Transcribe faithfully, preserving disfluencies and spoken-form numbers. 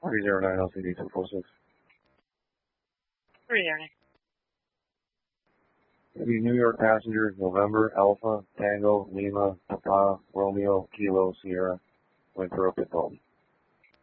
three zero nine L C D two four six. three zero nine. The New York passengers, November, Alpha, Tango, Lima, Papa, Romeo, Kilo, Sierra, Winthrop, Pitbull.